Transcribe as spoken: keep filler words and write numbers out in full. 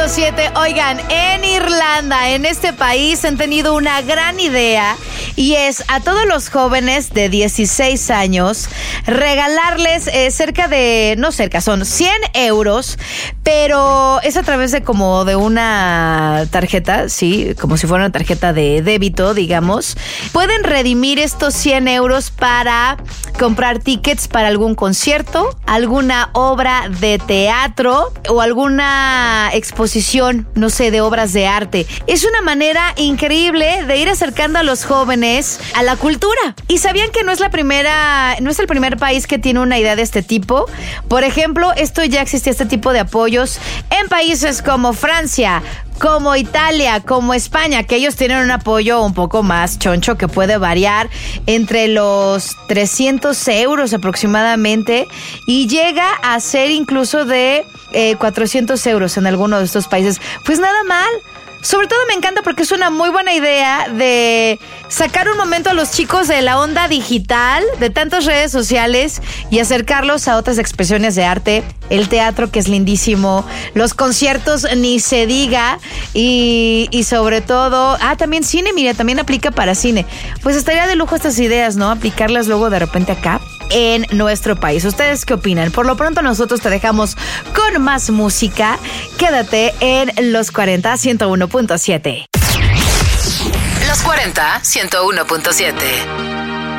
siete. Oigan, en Irlanda, en este país, han tenido una gran idea y es a todos los jóvenes de dieciséis años regalarles eh, cerca de, no cerca, son cien euros, pero es a través de como de una tarjeta, sí, como si fuera una tarjeta de débito, digamos. Pueden redimir estos cien euros para comprar tickets para algún concierto, alguna obra de teatro o alguna exposición, no sé, de obras de arte. Es una manera increíble de ir acercando a los jóvenes a la cultura. ¿Y sabían que no es la primera, no es el primer país que tiene una idea de este tipo? Por ejemplo, esto ya existía, este tipo de apoyos en países como Francia, como Italia, como España, que ellos tienen un apoyo un poco más choncho que puede variar entre los trescientos euros aproximadamente y llega a ser incluso de eh, cuatrocientos euros en alguno de estos países. Pues nada mal. Sobre todo me encanta porque es una muy buena idea de sacar un momento a los chicos de la onda digital, de tantas redes sociales y acercarlos a otras expresiones de arte, el teatro, que es lindísimo, los conciertos ni se diga y, y sobre todo, ah, también cine, mira, también aplica para cine. Pues estaría de lujo estas ideas, ¿no? Aplicarlas luego de repente acá en nuestro país. ¿Ustedes qué opinan? Por lo pronto nosotros te dejamos con más música. Quédate en Los cuarenta, ciento uno punto siete. Los cuarenta, ciento uno punto siete.